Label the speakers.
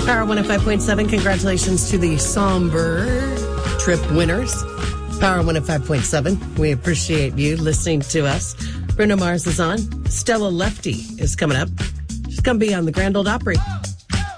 Speaker 1: Power 105.7. Congratulations to the somber trip winners. Power 105.7. We appreciate you listening to us. Bruno Mars is on. Stella Lefty is coming up. She's going to be on the Grand Ole Opry.